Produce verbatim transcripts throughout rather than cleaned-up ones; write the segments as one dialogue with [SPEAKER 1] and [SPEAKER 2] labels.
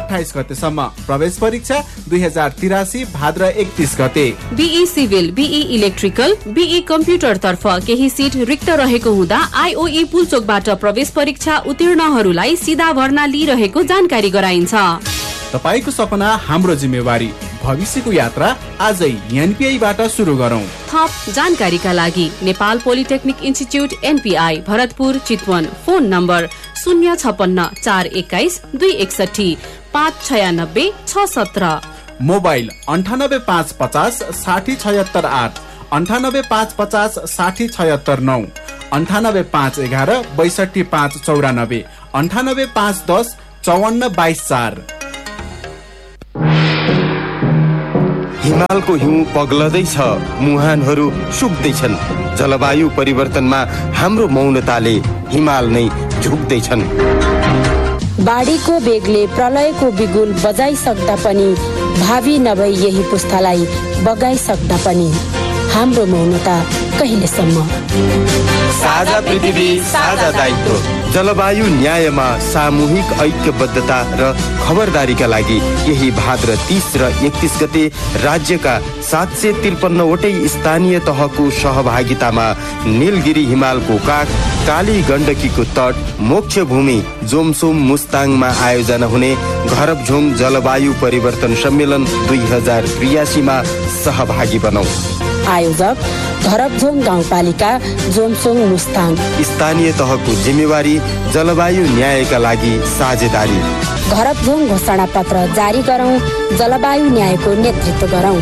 [SPEAKER 1] अठाइस गतेसम्म। प्रवेश परीक्षा दुई हजार तिरासी भाद्र एकतीस गते।
[SPEAKER 2] Be civil, be electrical, be computer तर्फ केही सिट रिक्त रहेको हुँदा आईओई पुलचोकबाट प्रवेश परीक्षा उत्तीर्णहरूलाई सीधा भर्ना लिइरहेको जानकारी गराइन्छ।
[SPEAKER 1] तपाईको सपना हाम्रो जिम्मेवारी, भविष्यको यात्रा आजै एनपीआईबाट सुरु गरौं।
[SPEAKER 2] थप जानकारीका लागि Nepal polytechnic institute NPI Bharatpur Chitwan, phone number शून्य छपन्न चार एक्काइस दुई एकसठी पाँच छयानब्बे छ सत्र।
[SPEAKER 1] मोबाइल अन्ठानब्बे पाँच पचास साठी छयत्तर आठ, अन्ठानब्बे पाँच पचास साठी छयत्तर नौ, अन्ठानब्बे पाँच एघार बैसठी पाँच चौरानब्बे, अन्ठानब्बे पाँच दस चौवन्न बाइस चार।
[SPEAKER 3] हिमालको हिउँ पग्लदैछ, मुहानहरू सुक्दैछन्। जलवायु परिवर्तनमा हाम्रो मौनताले हिमाल नै झुक्दैछन्।
[SPEAKER 4] बाढीको बेगले प्रलयको बिगुल बजाइसक्दा पनि, भावी नभई यही पुस्तालाई बगाइसक्दा पनि हाम्रो मौनता कहिलेसम्म?
[SPEAKER 3] साझा पृथ्वी, साझा दायित्व। जलवायु न्यायमा सामूहिक ऐक्यबद्धता र खबरदारीका लागि यही भाद्र तीस र एकतीस गते राज्यका सात सय त्रिपन्नवटै स्थानीय तहको सहभागितामा नीलगिरी हिमालको काख, काली गण्डकीको तट, मोक्ष भूमि जोमसोम मुस्ताङमा आयोजना हुने घरबझोङ जलवायु परिवर्तन सम्मेलन दुई हजार त्रियासीमा सहभागी बनौ।
[SPEAKER 4] आयोजक घरबझोङ गाउँपालिका जोमसोङ मुस्ताङ।
[SPEAKER 3] स्थानीय तहको जिम्मेवारी जलवायु न्यायका लागि साझेदारी।
[SPEAKER 4] घरबझोङ घोषणा पत्र जारी गरौं, जलवायु न्यायको नेतृत्व गरौं।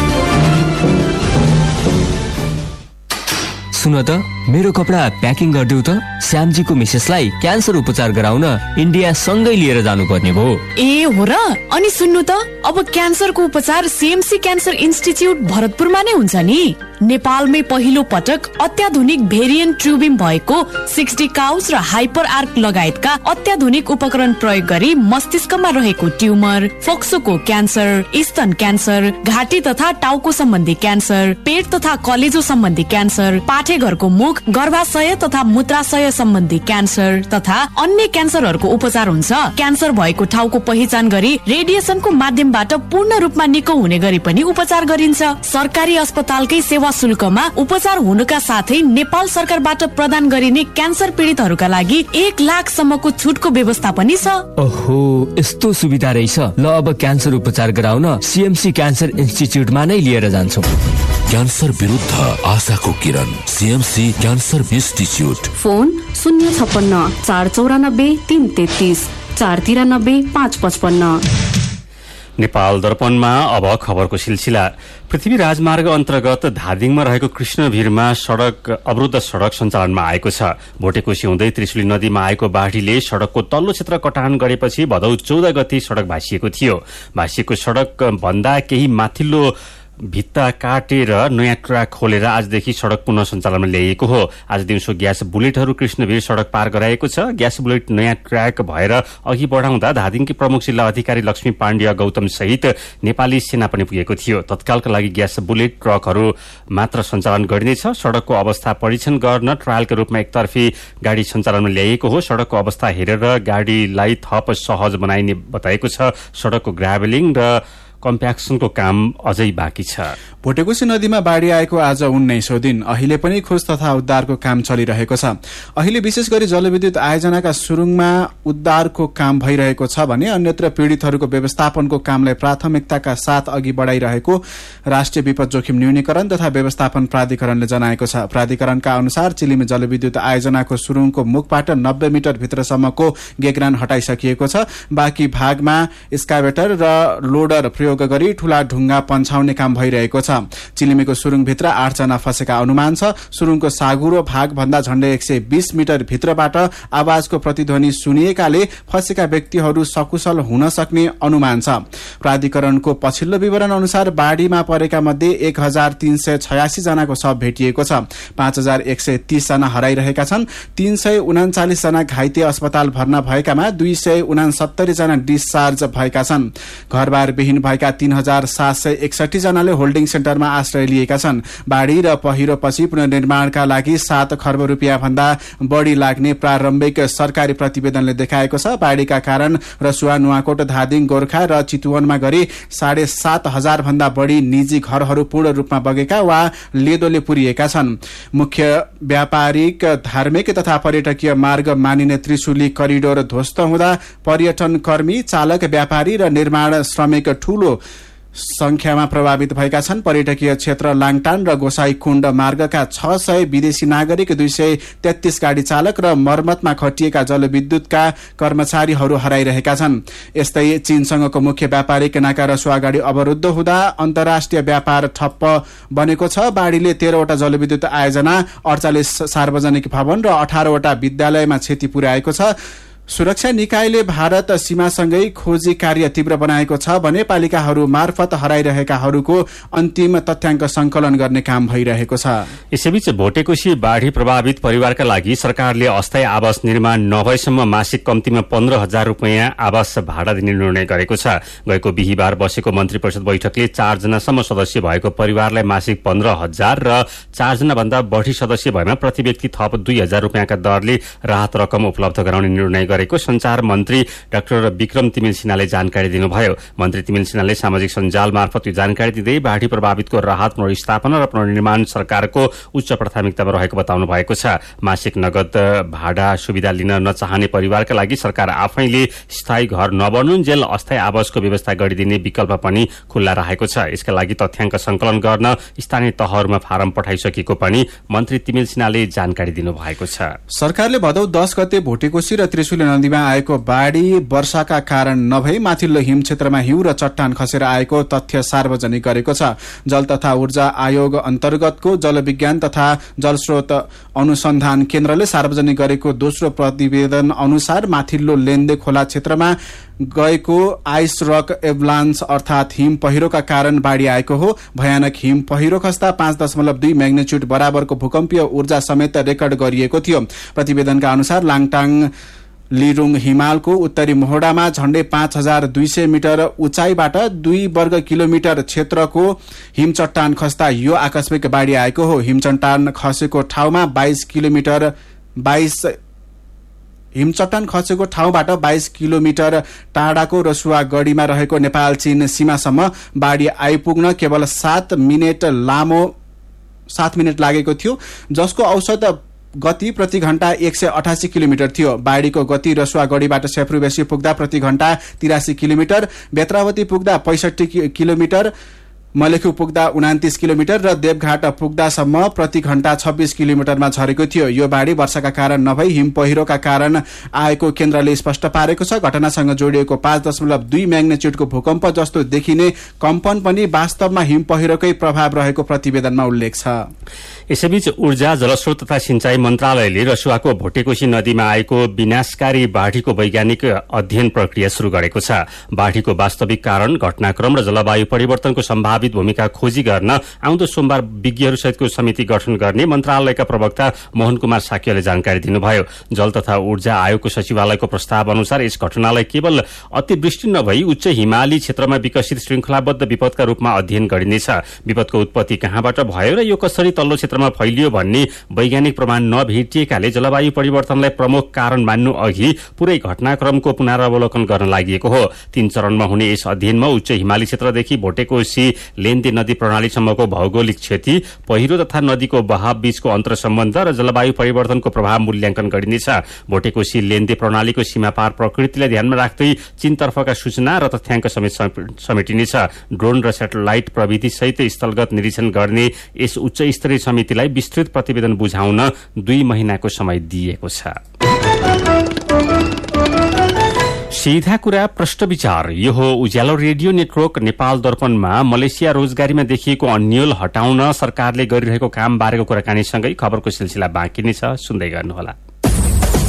[SPEAKER 5] सुन त, मेरो कपडा प्याकिङ गरिदेऊ त। श्यामजीको मिसेसलाई क्यान्सर उपचार गराउन इन्डिया सँगै लिएर जानुपर्ने भयो।
[SPEAKER 6] ए हो र? अनि सुन्नु त, अब क्यान्सरको उपचार सीएमसी क्यान्सर इन्स्टिच्युट भरतपुरमा नै हुन्छ नि। नेपालमै पहिलो पटक अत्याधुनिक भेरिएन्ट ट्युबिम भएको सिक्सटी काउस र हाइपर आर्क लगायतका अत्याधुनिक उपकरण प्रयोग गरी मस्तिष्कमा रहेको ट्युमर, फोक्सोको क्यान्सर, स्तन क्यान्सर, घाँटी तथा टाउको सम्बन्धी क्यान्सर, पेट तथा कलेजो सम्बन्धी क्यान्सर, पाठेघरको मुख, गर्भाशय तथा मूत्राशय सम्बन्धी क्यान्सर तथा अन्य क्यान्सरहरूको उपचार हुन्छ। क्यान्सर भएको ठाउँको पहिचान गरी रेडिएसनको माध्यमबाट पूर्ण रूपमा निको हुने गरी पनि उपचार गरिन्छ। सरकारी अस्पतालकै सेवा शुल्कमा उपचार हुनुका साथै नेपाल सरकारबाट प्रदान गरिने क्यान्सर पीडितहरूका लागि एक लाख सम्मको छुटको व्यवस्था पनि छ।
[SPEAKER 5] ओहो, यस्तो सुविधा रहेछ। ल, अब क्यान्सर उपचार गराउन सीएमसी क्यान्सर इन्स्टिच्युटमा नै लिएर जान्छौँ।
[SPEAKER 7] क्यान्सर विरुद्ध आशाको किरण, सीएमसी क्यान्सर इन्स्टिच्युट।
[SPEAKER 2] फोन शून्य छपन्न चार चौरानब्बे तीन तेत्तीस चार तिरानब्बे पाँच पचपन्न।
[SPEAKER 8] नेपाल दर्पणमा अब खबरको सिलसिला। पृथ्वी राजमार्ग अन्तर्गत धादिङमा रहेको कृष्णभिरमा सड़क अवरुद्ध सड़क सञ्चालनमा आएको छ। भोटेकोशी हुँदै त्रिशुली नदीमा आएको बाढीले सड़कको तल्लो क्षेत्र कटान गरेपछि भदौ चौध गते सड़क भाँसिएको थियो। भाँसिएको सड़क भन्दा केही माथिल्लो भित्ता काटेर नयाँ ट्र्याक खोलेर आजदेखि सड़क पुनः सञ्चालनमा ल्याइएको हो। आज दिउँसो ग्यास बुलेटहरू कृष्णभिर सड़क पार गराएको छ। ग्यास बुलेट नयाँ ट्र्याक भएर अघि बढाउँदा धादिङकी प्रमुख जिल्ला अधिकारी लक्ष्मी पाण्ड्य गौतम सहित नेपाली सेना पनि पुगेको थियो। तत्कालका लागि ग्यास बुलेट ट्रकहरू मात्र सञ्चालन गरिनेछ। सड़कको अवस्था परीक्षण गर्न ट्रायलका रूपमा एकतर्फी गाड़ी सञ्चालनमा ल्याइएको हो। सड़कको अवस्था हेरेर गाड़ीलाई थप सहज बनाइने बताएको छ। सड़कको ग्राभलिङ र कम्प्याक्सनको काम अझै बाँकी छ।
[SPEAKER 1] भोटेकोशी नदीमा बाढ़ी आएको आज उन्नाइसौं दिन। अहिले पनि खोज तथा उद्धारको काम चलिरहेको छ। अहिले विशेष गरी जलविद्युत आयोजनाका सुरुङमा उद्धारको काम भइरहेको छ भने अन्यत्र पीड़ितहरूको व्यवस्थापनको कामलाई प्राथमिकताका साथ अघि बढ़ाइरहेको राष्ट्रिय विपद जोखिम न्यूनीकरण तथा व्यवस्थापन प्राधिकरणले जनाएको छ। प्राधिकरणका अनुसार चिलिमे जलविद्युत आयोजनाको सुरुङको मुखबाट नब्बे मिटर भित्रसम्मको गेगरान हटाइसकिएको छ। बाँकी भागमा एक्सकाभेटर र लोडर प्रयोग गरी ठूला ढुङ्गा पन्छाउने काम भइरहेको छ। चिलिमेको सुरुङभित्र आठजना फँसेका अनुमान छ। सुरुङको सागुरो भाग भन्दा झण्डै एक सय बीस मिटर भित्रबाट आवाजको प्रतिध्वनि सुनिएकाले फँसेका व्यक्तिहरू सकुशल हुन सक्ने अनुमान छ। प्राधिकरणको पछिल्लो विवरण अनुसार बाढ़ीमा परेका मध्ये एक हजार तीन सय छयासी जनाको शव भेटिएको छ। पाँच हजार एक सय तीस जना हराइरहेका छन्। तीन सय उनाचालिस जना घाइते अस्पताल भर्ना भएकामा दुई सय उनासत्तरी जना डिस्चार्ज भएका छन्। घरबार विहीन भएका परिवारका तीन हजार सात सय एकसठी जनाले होल्डिङ सेन्टरमा आश्रय लिएका छन्। बाढ़ी र पहिरोपछि पुनर्निर्माणका लागि सात खर्ब रुपियाँ भन्दा बढ़ी लाग्ने प्रारम्भिक सरकारी प्रतिवेदनले देखाएको छ। बाढ़ीका कारण रसुवा, नुवाकोट, धादिङ, गोर्खा र चितवनमा गरी साढे सात हजार भन्दा बढ़ी निजी घरहरू पूर्ण रूपमा बगेका वा लेदोले पुरिएका छन्। मुख्य व्यापारिक, धार्मिक तथा पर्यटकीय मार्ग मानिने त्रिशुली करिडोर ध्वस्त हुँदा पर्यटन कर्मी, चालक, व्यापारी र निर्माण श्रमिक ठूलो संख्यामा प्रभावित भएका छन्। पर्यटकीय क्षेत्र लाङटान र गोसाईकुण्ड मार्गका छ सय विदेशी नागरिक, दुई सय तेत्तीस गाड़ी चालक र मर्मतमा खटिएका जलविद्युतका कर्मचारीहरू हराइरहेका छन्। यस्तै चीनसँगको मुख्य व्यापारिक नाका रसुवा गाड़ी अवरुद्ध हुँदा अन्तर्राष्ट्रिय व्यापार ठप्प बनेको छ। बाढ़ीले तेह्रवटा जलविद्युत आयोजना, अडचालिस सार्वजनिक भवन र अठारवटा विद्यालयमा क्षति पुर्याएको छ। सुरक्षा निकायले भारत सीमासँगै खोजी कार्य तीव्र बनाएको छ भने पालिकाहरू मार्फत हराइरहेकाहरूको अन्तिम तथ्याङ्क संकलन गर्ने काम भइरहेको छ।
[SPEAKER 8] यसैबीच भोटेकोशी बाढ़ी प्रभावित परिवारका लागि सरकारले अस्थायी आवास निर्माण नभएसम्म मासिक कम्तीमा पन्ध्र हजार रुपियाँ आवास भाडा दिने निर्णय गरेको छ। गएको बिहिबार बसेको मन्त्री परिषद बैठकले चारजनासम्म सदस्य भएको परिवारलाई मासिक पन्ध्र हजार र चारजना भन्दा बढ़ी सदस्य भएमा प्रति व्यक्ति थप दुई हजार रुपियाँका दरले राहत रकम उपलब्ध गराउने निर्णय गरेको संचार मन्त्री डाक्टर विक्रम तिमिल सिन्हाले जानकारी दिनुभयो। मन्त्री तिमिल सिन्हाले सामाजिक सञ्जाल मार्फत यो जानकारी दिँदै बाढ़ी प्रभावितको राहत, पुनर्स्थापना र पुनर्निर्माण सरकारको उच्च प्राथमिकतामा रहेको बताउनु भएको छ। मासिक नगद भाडा सुविधा लिन नचाहने परिवारका लागि सरकार आफैले स्थायी घर नबनुन्जेल अस्थायी आवासको व्यवस्था गरिदिने विकल्प पनि खुल्ला रहेको छ। यसका लागि तथ्याङ्क संकलन गर्न स्थानीय तहहरूमा फारम पठाइसकेको पनि मन्त्री तिमिल सिन्हाले जानकारी दिनुभएको छ।
[SPEAKER 1] सरकारले भदौ दस गते भोटेकोशी र त्रिशुली नदीमा आएको बाढ़ी वर्षाका कारण नभई माथिल्लो हिम क्षेत्रमा हिउँ र चट्टान खसेर आएको तथ्य सार्वजनिक गरेको छ। जल तथा ऊर्जा आयोग अन्तर्गतको जलविज्ञान तथा जलस्रोत अनुसन्धान केन्द्रले सार्वजनिक गरेको दोस्रो प्रतिवेदन अनुसार माथिल्लो लेन्दे खोला क्षेत्रमा गएको आइस रक एभलान्स अर्थात हिम पहिरोका कारण बाढ़ी आएको हो। भयानक हिम पहिरो खस्दा पाँच दशमलव दुई म्याग्निच्युड बराबरको भूकम्पीय ऊर्जा समेत रेकर्ड गरिएको थियो। प्रतिवेदनका अनुसार लाङटाङ लिरुङ हिमालको उत्तरी मोहडामा झण्डै पाँच हजार दुई सय मिटर उचाइबाट दुई वर्ग किलोमिटर क्षेत्रको हिमचट्टान खस्दा यो आकस्मिक बाढ़ी आएको हो। हिमचट्टान खसेको ठाउँमा बाइस किलोमिटर बाइस हिमचट्टान खसेको ठाउँबाट बाइस किलोमिटर टाढाको रसुवा गढीमा रहेको नेपाल चीन सीमासम्म बाढ़ी आइपुग्न केवल सात मिनट लामो सात मिनट लागेको थियो, जसको औसत गति प्रति घण्टा एक सय अठासी किलोमिटर थियो। बाढ़ीको गति रसुवा गढीबाट सेफ्रुबेसी पुग्दा प्रति घण्टा तिरासी किलोमिटर, बेत्रावती पुग्दा पैंसठी किलोमिटर, मलेखु पुग्दा उनातिस किलोमिटर र देवघाट पुग्दासम्म प्रति घण्टा छब्बीस किलोमिटरमा झरेको थियो। यो बाढ़ी वर्षाका कारण नभई हिम पहिरोका कारण आएको केन्द्रले स्पष्ट पारेको छ। घटनासँग जोडिएको पाँच दशमलव दुई म्याग्निच्युडको भूकम्प जस्तो देखिने कम्पन पनि वास्तवमा हिम पहिरोकै प्रभाव रहेको प्रतिवेदनमा उल्लेख छ।
[SPEAKER 8] यसैबीच ऊर्जा, जलस्रोत तथा सिंचाई मन्त्रालयले रसुवाको भोटेकोशी नदीमा आएको विनाशकारी बाढ़ीको वैज्ञानिक अध्ययन प्रक्रिया शुरू गरेको छ। बाढ़ीको वास्तविक कारण, घटनाक्रम र जलवायु परिवर्तनको सम्भावित भूमिका खोजी गर्न आउँदो सोमबार विज्ञहरूसहितको समिति गठन गर्ने मन्त्रालयका प्रवक्ता मोहन कुमार साक्यले जानकारी दिनुभयो। जल तथा ऊर्जा आयोगको सचिवालयको प्रस्ताव अनुसार यस घटनालाई केवल अतिवृष्टि नभई उच्च हिमाली क्षेत्रमा विकसित श्रृंखलाबद्ध विपदका रूपमा अध्ययन गरिनेछ। विपदको उत्पत्ति कहाँबाट भयो र यो कसरी तल्लो क्षेत्रमा फैलियो भन्ने वैज्ञानिक प्रमाण नभेटिएकाले जलवायु परिवर्तनलाई प्रमुख कारण मान्नु अघि पूरै घटनाक्रमको पुनरावलोकन गर्न लागि हो। तीन चरणमा हुने यस अध्ययनमा उच्च हिमाली क्षेत्रदेखि भोटेकोशी लेन्दे नदी प्रणालीसम्मको भौगोलिक क्षति, पहिरो तथा नदीको बहाव बीचको अन्तर सम्बन्ध र जलवायु परिवर्तनको प्रभाव मूल्याङ्कन गरिनेछ। भोटेकोशी लेन्दे प्रणालीको सीमापार प्रकृतिलाई ध्यानमा राख्दै चीनतर्फका सूचना र तथ्याङ्क समेत समेटिनेछ। ड्रोन र सेटेलाइट प्रविधि सहित स्थलगत निरीक्षण गर्ने यस उच्च स्तरीय समितिलाई विस्तृत प्रतिवेदन बुझाउन दुई महिनाको समय दिएको छ। सीधा कुरा प्रश्न विचार। यो हो उज्यालो रेडियो नेटवर्क नेपाल दर्पणमा मलेसिया रोजगारीमा देखिएको अन्यल हटाउन सरकारले गरिरहेको काम बारेको कुराकानीसँगै खबरको सिलसिला बाँकी नै छ, सुन्दै गर्नुहोला।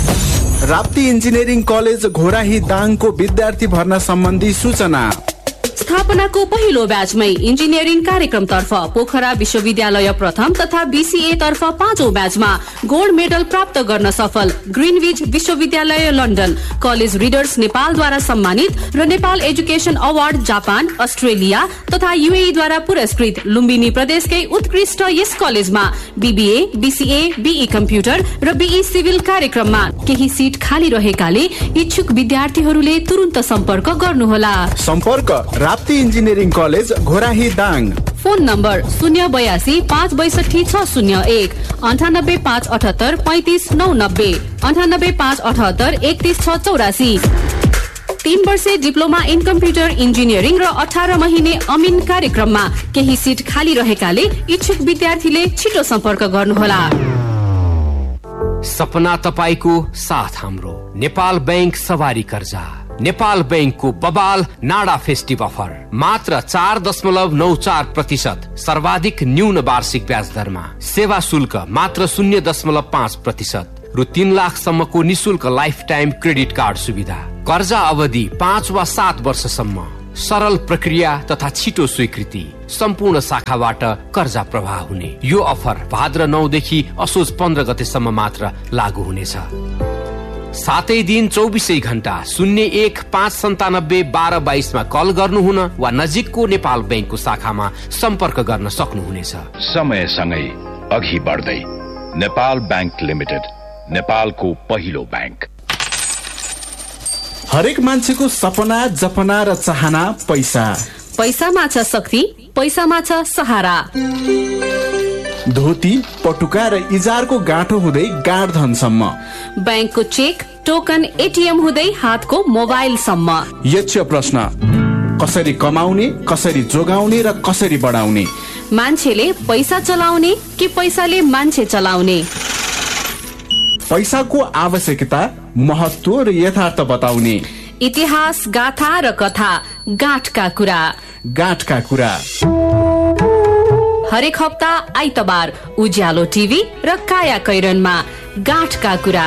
[SPEAKER 1] राप्ती इन्जिनियरिङ कलेज घोराही दाङको विद्यार्थी भर्ना सम्बन्धी सूचना।
[SPEAKER 2] स्थापनाको पहिलो ब्याचमै इन्जिनियरिङ कार्यक्रमतर्फ पोखरा विश्वविद्यालय प्रथम तथा बीसीए तर्फ पाँचौं ब्याचमा गोल्ड मेडल प्राप्त गर्न सफल ग्रिनविच विश्वविद्यालय लन्डन, कलेज रिडर्स नेपालद्वारा सम्मानित र Nepal education award Japan, Australia तथा यूएई द्वारा पुरस्कृत लुम्बिनी प्रदेशकै उत्कृष्ट यस कलेजमा बीबीए, बीसीए, बीई कम्प्युटर र बीई सिभिल कार्यक्रममा केही सीट खाली रहेकाले इच्छुक विद्यार्थीहरूले तुरुन्त सम्पर्क गर्नुहोला।
[SPEAKER 1] सम्पर्क Rapti engineering college Ghorahi Dang.
[SPEAKER 2] Phone number शून्य बयासी पाँच बैसठी छ शून्य एक अन्ठानब्बे पाँच अठहत्तर पैंतिस नौ नब्बे अन्ठानब्बे पाँच अठहत्तर एकतिस छ चौरासी। तीन वर्षे डिप्लोमा इन कम्प्युटर इन्जिनियरिङ र अठार महिने अमिन कार्यक्रममा केही सीट खाली रहेकाले इच्छुक विद्यार्थीले छिटो सम्पर्क गर्नुहोला।
[SPEAKER 9] सपना तपाईको साथ हाम्रो नेपाल बैंक सवारी कर्जा। नेपाल बैंकको बबाल नाडा फेस्टिभ अफर मात्र चार दशमलव नौ चार प्रतिशत सर्वाधिक न्यून वार्षिक ब्याज दरमा, सेवा शुल्क मात्र शून्य दशमलव पाँच प्रतिशत रु तीन लाखसम्मको निशुल्क लाइफ टाइम क्रेडिट कार्ड सुविधा, कर्जा अवधि पाँच वा सात वर्षसम्म, सरल प्रक्रिया तथा छिटो स्वीकृति, सम्पूर्ण शाखाबाट कर्जा प्रवाह हुने। यो अफर भाद्र नौ देखि असोज पन्ध्र गतेसम्म मात्र लागू हुनेछ। सातै दिन चौबिसै घण्टा शून्य एक पाँच सन्तानब्बे बाह्र बाइसमा कल गर्नुहुन वा नजिकको नेपाल बैंकको शाखामा सम्पर्क गर्न सक्नुहुनेछ।
[SPEAKER 10] समयसँगै अघि बढ्दै नेपाल बैंक लिमिटेड, नेपालको पहिलो बैंक।
[SPEAKER 1] हरेक मान्छेको सपना, जपना र चाहना पैसा।
[SPEAKER 2] पैसामा छ शक्ति, पैसामा छ सहारा।
[SPEAKER 1] धोती, पटुका र इजारको गाँठो हुँदै गाँड धनसम्म,
[SPEAKER 2] बैंकको चेक, टोकन, एटीएम हुँदै हातको मोबाइलसम्म।
[SPEAKER 1] यक्ष प्रश्न, कसरी कमाउने, कसरी जोगाउने र कसरी बढाउने?
[SPEAKER 2] मान्छेले पैसा चलाउने कि पैसाले मान्छे चलाउने?
[SPEAKER 1] पैसाको आवश्यकता, महत्व र यथार्थ बताउने।
[SPEAKER 2] इतिहास, गाथा र कथा, गाँठका कुरा।
[SPEAKER 1] गाँठका कुरा
[SPEAKER 2] हरेक हप्ता आइतबार उज्यालो टिभी र काया कैरनमा गाँठका कुरा।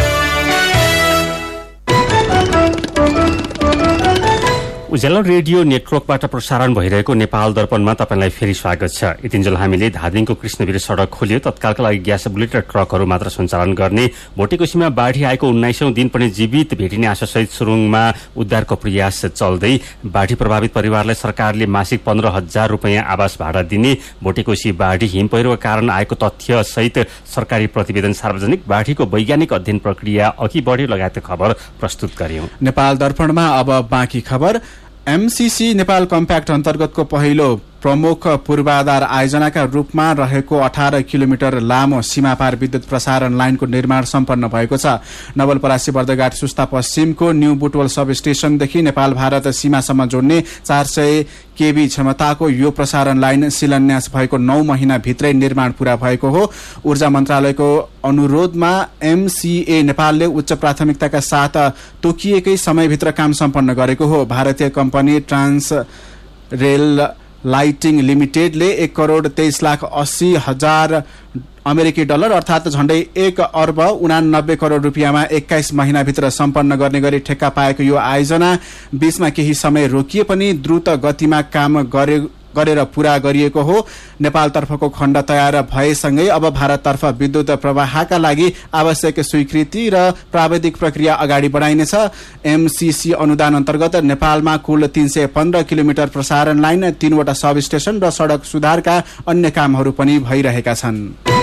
[SPEAKER 8] उज्यालो रेडियो नेटवर्कबाट प्रसारण भइरहेको नेपाल दर्पणमा तपाईलाई फेरि स्वागत छ। यतिन्जेल हामीले धादिङको कृष्णवीर सड़क खोलियो, तत्कालका लागि ग्यास बुलेट र ट्रकहरू मात्र सञ्चालन गर्ने, भोटेकोसीमा बाढी आएको उन्नाइसौं दिन पनि जीवित भेटिने आशासहित सुरुङमा उद्धारको प्रयास चल्दै, बाढी प्रभावित परिवारलाई सरकारले मासिक पन्ध्र हजार रुपियाँ आवास भाडा दिने, भोटेकोसी बाढी हिम पहिरोका कारण आएको तथ्य सहित सरकारी प्रतिवेदन सार्वजनिक, बाढीको वैज्ञानिक अध्ययन प्रक्रिया अघि बढ्यो लगायतका खबर प्रस्तुत गर्यौं।
[SPEAKER 1] नेपाल दर्पणमा अब बाँकी खबर। एमसीसी नेपाल कम्प्याक्ट अन्तर्गतको पहिलो प्रमुख पूर्वाधार आयोजनाका रूपमा रहेको अठार किलोमिटर लामो सीमापार विद्युत प्रसारण लाइनको निर्माण सम्पन्न भएको छ। नवलपरासी बर्दघाट सुस्ता पश्चिमको न्यू बुटवल सब स्टेशनदेखि नेपाल भारत सीमासम्म जोड्ने चार सय केबी क्षमताको यो प्रसारण लाइन शिलान्यास भएको नौ महिना भित्रै निर्माण पूरा भएको हो। ऊर्जा मन्त्रालयको अनुरोधमा एमसीए नेपालले उच्च प्राथमिकताका साथ तोकिएकै समयभित्र काम सम्पन्न गरेको हो। भारतीय कम्पनी ट्रान्स रेल लाइटिङ लिमिटेडले एक करोड़ तेइस लाख अस्सी हजार अमेरिकी डलर अर्थात झण्डै एक अर्ब उनानब्बे करोड़ रुपियाँमा एक्काइस महिनाभित्र सम्पन्न गर्ने गरी ठेक्का पाएको यो आयोजना बीचमा केही समय रोकिए पनि द्रुत गतिमा काम गरे गरेर पूरा गरिएको हो। नेपालतर्फको खण्ड तयार भएसँगै अब भारततर्फ विद्युत प्रवाहका लागि आवश्यक स्वीकृति र प्राविधिक प्रक्रिया अगाडि बढाइनेछ। एमसीसी अनुदान अन्तर्गत नेपालमा कुल तीन सय पन्ध्र किलोमिटर प्रसारण लाइन, तीनवटा सब स्टेशन र सड़क सुधारका अन्य कामहरू पनि भइरहेका छन्।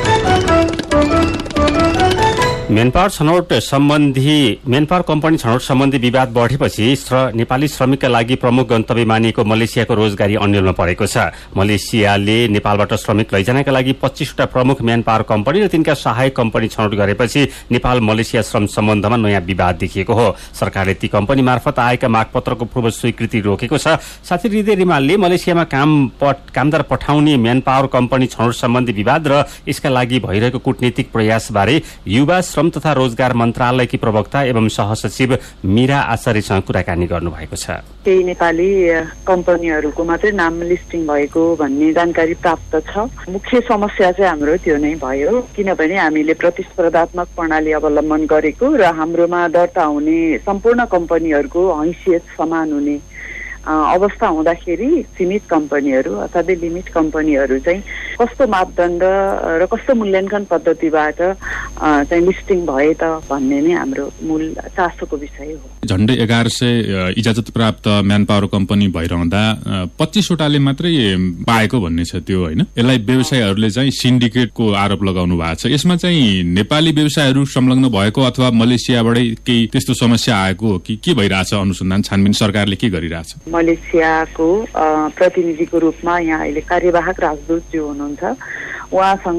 [SPEAKER 8] मेनपावर छनौट सम्बन्धी मेनपावर कम्पनी छनौट सम्बन्धी विवाद बढेपछि नेपाली श्रमिकका लागि प्रमुख गन्तव्य मानिएको मलेसियाको रोजगारी अन्यलमा परेको छ। मलेसियाले नेपालबाट श्रमिक लैजानका लागि पच्चीसवटा प्रमुख मेनपावर कम्पनी र तिनका सहायक कम्पनी छनौट गरेपछि नेपाल मलेसिया श्रम सम्बन्धमा नयाँ विवाद देखिएको हो। सरकारले ती कम्पनी मार्फत आएका मागपत्रको पूर्व स्वीकृति रोकेको छ। साथै हृदय रिमालले मलेसियामा काम पट, कामदार पठाउने मेनपावर कम्पनी छनौट सम्बन्धी विवाद र यसका लागि भइरहेको कूटनीतिक प्रयासबारे युवा श्रम तथा रोजगार मन्त्रालयकी प्रवक्ता एवं सहसचिव मीरा आचार्यसँग कुराकानी गर्नुभएको छ।
[SPEAKER 11] केही नेपाली कम्पनीहरूको मात्रै नाम लिस्टिङ भएको भन्ने जानकारी प्राप्त छ। मुख्य समस्या चाहिँ हाम्रो त्यो नै भयो, किनभने हामीले प्रतिस्पर्धात्मक प्रणाली अवलम्बन गरेको र हाम्रोमा दर्ता हुने सम्पूर्ण कम्पनीहरूको हैसियत समान हुने अवस्था हुँदाखेरि सीमित कम्पनीहरू अथवा लिमिट कम्पनीहरू चाहिँ कस्तो मापदण्ड र कस्तो मूल्याङ्कन पद्धतिबाट चाहिँ लिस्टिङ भए त भन्ने नै हाम्रो मूल चासोको विषय हो।
[SPEAKER 12] झन्डै एघार सय इजाजत प्राप्त म्यान पावर कम्पनी भइरहँदा पच्चिसवटाले मात्रै पाएको भन्ने छ त्यो होइन। यसलाई व्यवसायहरूले चाहिँ सिन्डिकेटको आरोप लगाउनु भएको छ। यसमा चाहिँ नेपाली व्यवसायहरू संलग्न भएको अथवा मलेसियाबाटै केही त्यस्तो समस्या आएको हो कि के भइरहेछ अनुसन्धान छानबिन सरकारले के गरिरहेछ?
[SPEAKER 11] मलेसियाको प्रतिनिधिको रूपमा यहाँ अहिले कार्यवाहक राजदूत जो हुनुहुन्छ उहाँसँग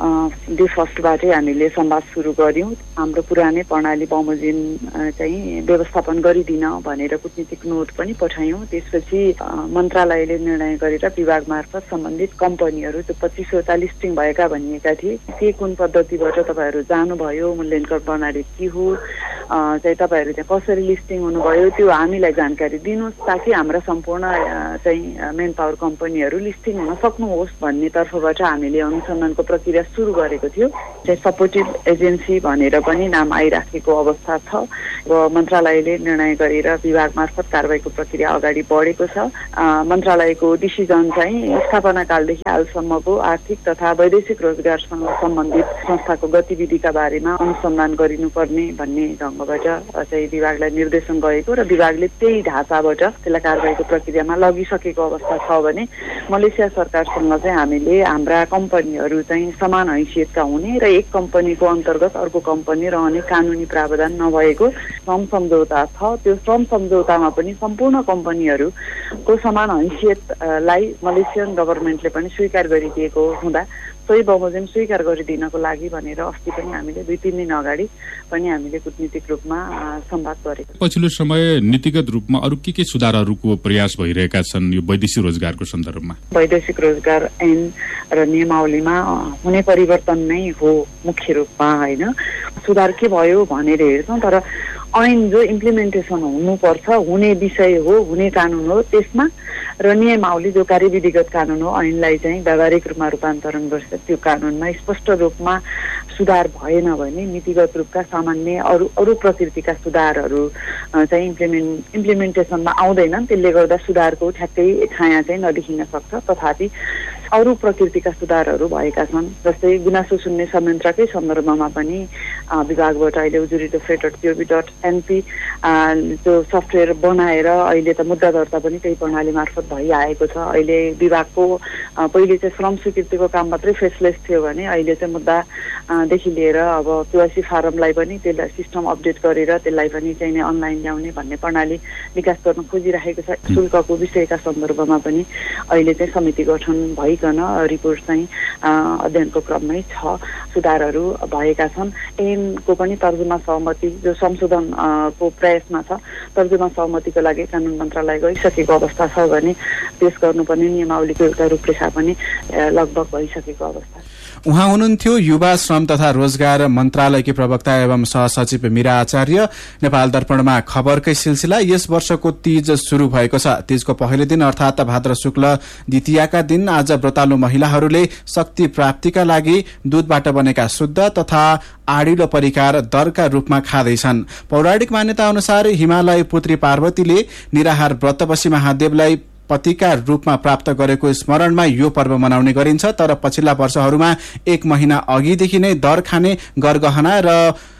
[SPEAKER 11] डे फर्स्टबाटै हामीले संवाद सुरु गर्यौं। हाम्रो पुरानै प्रणाली बमोजिम चाहिँ व्यवस्थापन गरिदिन भनेर कूटनीतिक नोट पनि पठायौं। त्यसपछि मन्त्रालयले निर्णय गरेर विभाग मार्फत सम्बन्धित कम्पनीहरू त्यो पच्चीसवटा लिस्टिङ भएका भनिएका थिए के कुन पद्धतिबाट तपाईँहरू जानुभयो, मूल्याङ्कन प्रणाली के हो, चाहिँ तपाईँहरू त्यहाँ कसरी लिस्टिङ हुनुभयो त्यो हामीलाई जानकारी दिनुहोस् ताकि हाम्रा सम्पूर्ण चाहिँ मेन पावर कम्पनीहरू लिस्टिङ हुन सक्नुहोस् भन्ने तर्फबाट हामीले अनुसन्धानको प्रक्रिया सुरु गरेको थियो। चाहिँ सपोर्टिभ एजेन्सी भनेर पनि नाम आइराखेको अवस्था छ। अब मन्त्रालयले निर्णय गरेर विभाग मार्फत कारबाहीको प्रक्रिया अगाडि बढेको छ। मन्त्रालयको डिसिजन चाहिँ स्थापना कालदेखि हालसम्मको आर्थिक तथा वैदेशिक रोजगारसँग सम्बन्धित संस्थाको गतिविधिका बारेमा अनुसन्धान गरिनुपर्ने भन्ने ढङ्गबाट चाहिँ विभागलाई निर्देशन गएको र विभागले त्यही ढाँचाबाट त्यसलाई कारबाहीको प्रक्रियामा लगिसकेको अवस्था छ भने मलेसिया सरकारसँग चाहिँ हामीले हाम्रा कम्पनीहरू चाहिँ समान हैसियतका हुने र एक कम्पनीको अन्तर्गत अर्को कम्पनी रहने कानुनी प्रावधान नभएको श्रम सम्झौता छ। त्यो श्रम सम्झौतामा पनि सम्पूर्ण कम्पनीहरूको समान हैसियतलाई मलेसियन गभर्मेन्टले पनि स्वीकार गरिदिएको हुँदा सोही बमोजिम स्वीकार गरिदिनको लागि भनेर अस्ति पनि हामीले दुई तीन दिन अगाडि पनि हामीले कूटनीतिक रूपमा संवाद गरेको।
[SPEAKER 12] पछिल्लो समय नीतिगत रूपमा अरू के के सुधारहरूको प्रयास भइरहेका छन् यो वैदेशिक रोजगारको सन्दर्भमा?
[SPEAKER 11] वैदेशिक रोजगार ऐन र नियमावलीमा हुने परिवर्तन नै हो मुख्य रूपमा होइन। सुधार के भयो भनेर हेर्छौँ तर ऐन जो इम्प्लिमेन्टेसन हुनुपर्छ हुने विषय हो, हुने कानून हो त्यसमा र नियमावली जो कार्यविधिगत कानून हो ऐनलाई चाहिँ व्यावहारिक रूपमा रूपान्तरण गर्छ त्यो कानूनमा स्पष्ट रूपमा सुधार भएन भने नीतिगत रूपका सामान्य अरू अरू प्रकृतिका सुधारहरू चाहिँ इम्प्लिमेन्ट इम्प्लिमेन्टेसनमा आउँदैनन्। त्यसले गर्दा सुधारको ठ्याक्कै छाया चाहिँ नदेखिन सक्छ। तथापि अरू प्रकृतिका सुधारहरू भएका छन् जस्तै गुनासो सुन्ने संयन्त्रकै सन्दर्भमा पनि विभागबाट अहिले उजुरी डट पिओबी डट एनपी त्यो सफ्टवेयर बनाएर अहिले त मुद्दा दर्ता पनि त्यही प्रणाली मार्फत भइआएको छ। अहिले विभागको पहिले चाहिँ श्रम स्वीकृतिको काम मात्रै फेसलेस थियो भने अहिले चाहिँ मुद्दादेखि लिएर अब केवाइसी फारमलाई पनि त्यसलाई सिस्टम अपडेट गरेर त्यसलाई पनि चाहिँ नै अनलाइन ल्याउने भन्ने प्रणाली विकास गर्न खोजिरहेको छ। शुल्कको विषयका सन्दर्भमा पनि अहिले चाहिँ समिति गठन भइकन रिपोर्ट चाहिँ अध्ययनको क्रममै छ। सुधारहरू भएका छन्। ऐनको पनि तर्जुमा सहमति जो संशोधन को प्रयासमा छ तर्जुमा सहमतिको लागि कानून मन्त्रालय गइसकेको अवस्था छ भने पेश गर्नुपर्ने नियमावलीको एउटा रूपरेखा पनि लगभग भइसकेको अवस्था।
[SPEAKER 1] उहाँ हुनुहुन्थ्यो युवा श्रम तथा रोजगार मन्त्रालयकी प्रवक्ता एवं सहसचिव मीरा आचार्य। नेपाल दर्पणमा खबरकै सिलसिला यस वर्षको तीज शुरू भएको छ। तीजको पहिलो दिन अर्थात भाद्र शुक्ल द्वितीयाका दिन आज व्रतालु महिलाहरूले शक्ति प्राप्तिका लागि दूधबाट बनेका शुद्ध तथा आडिलो परिकार दरका रूपमा खाँदैछन्। पौराणिक मान्यता अनुसार हिमालय पुत्री पार्वतीले निराहार व्रत बसी महादेवलाई पतिका रूपमा प्राप्त गरेको स्मरणमा यो पर्व मनाउने गरिन्छ। तर पछिल्ला वर्षहरूमा एक महिना अघिदेखि नै दर खाने, गरगहना र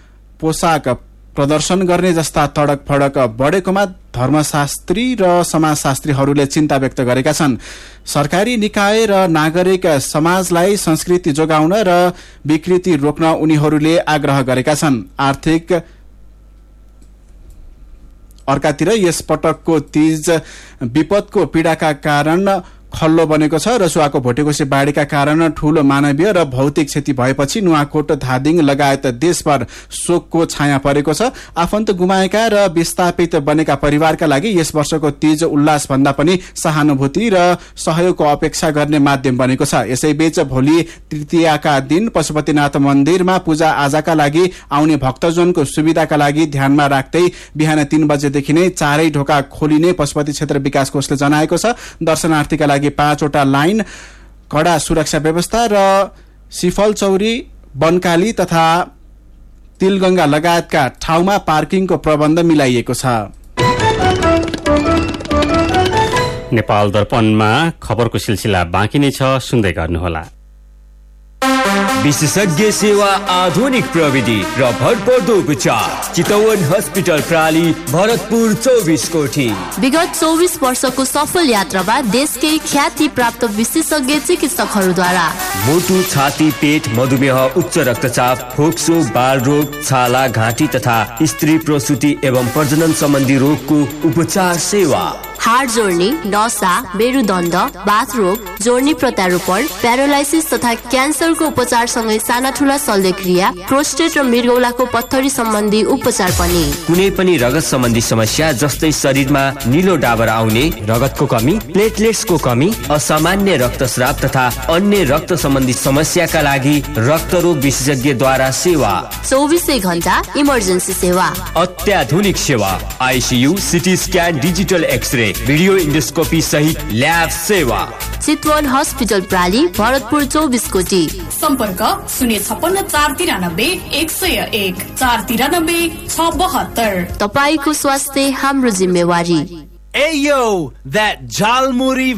[SPEAKER 1] पोसाक प्रदर्शन गर्ने जस्ता तडक फडक बढेकोमा धर्मशास्त्री र समाजशास्त्रीहरूले चिन्ता व्यक्त गरेका छन्। सरकारी निकाय र नागरिक समाजलाई संस्कृति जोगाउन र विकृति रोक्न उनीहरूले आग्रह गरेका छन्। आर्थिक अर्कातिर यस पटकको तीज विपदको पीडाका कारण खल्लो बनेको छ। रसुवाको भोटेकोशी बाढीका कारण ठूलो मानवीय र भौतिक क्षति भएपछि नुवाकोट, धादिङ लगायत देशभर शोकको छाया परेको छ। आफन्त गुमाएका र विस्थापित बनेका परिवारका लागि यस वर्षको तीज उल्लास भन्दा पनि सहानुभूति र सहयोगको अपेक्षा गर्ने माध्यम बनेको छ। यसैबीच भोलि तृतीयाका दिन पशुपतिनाथ मन्दिरमा पूजा आजाका लागि आउने भक्तजनको सुविधाका लागि ध्यानमा राख्दै बिहान तीन बजेदेखि नै चारै ढोका खोलिने पशुपति क्षेत्र विकास कोषले जनाएको छ। दर्शनार्थीका लागि पाँचवटा लाइन, कड़ा सुरक्षा व्यवस्था र सिफलचौरी, बनकाली तथा तिलगंगा लगायतका ठाउँमा पार्किङको प्रबन्ध मिलाइएको छ।
[SPEAKER 8] नेपाल दर्पणमा खबरको सिलसिला बाँकी नै छ, सुन्दै गर्नुहोला।
[SPEAKER 5] विशेषज्ञ सेवा, आधुनिक प्रविधि र भरपर्दो उपचार। चितवन हस्पिटल प्राली, भरतपुर चौबिस कोठी।
[SPEAKER 13] विगत चौबिस वर्षको सफल यात्रामा देशकै ख्याति प्राप्त विशेषज्ञ चिकित्सकहरूद्वारा
[SPEAKER 5] मुटु, छाती, पेट, मधुमेह, उच्च रक्तचाप, फोक्सो, बाल रोग, छाला, घाँटी तथा स्त्री प्रसुति एवं प्रजनन सम्बन्धी रोगको उपचार सेवा।
[SPEAKER 13] हाड जोड्ने, नसा, मेरुदण्ड, बाथ रोग, जोड्ने प्रत्यारोपण, प्यारालाइसिस तथा क्यान्सरको उपचारसँगै साना ठुला शल्यक्रिया, प्रोस्टेट र मृगौलाको पत्थरी सम्बन्धी उपचार पनि।
[SPEAKER 5] कुनै पनि रगत सम्बन्धी समस्या जस्तै शरीरमा निलो डाबर आउने, रगतको कमी, प्लेटलेट्सको कमी, असामान्य रक्तस्राव तथा अन्य रक्त सम्बन्धी समस्याका लागि रक्तरोग विशेषज्ञद्वारा सेवा।
[SPEAKER 13] चौबिसै घण्टा इमर्जेन्सी सेवा,
[SPEAKER 5] अत्याधुनिक सेवा, ICU, CT scan, digital x-ray, video endoscopy सहित ल्याब सेवा।
[SPEAKER 13] चितवन हस्पिटल प्राली, भरतपुर चौबिस कोटी।
[SPEAKER 6] सम्पर्क शून्य छपन्न चार तिरानब्बे एक सय एक चार तिरानब्बे छ बहत्तर।
[SPEAKER 13] तपाईको स्वास्थ्य हाम्रो जिम्मेवारी।
[SPEAKER 14] Hey yo, that Jalmuri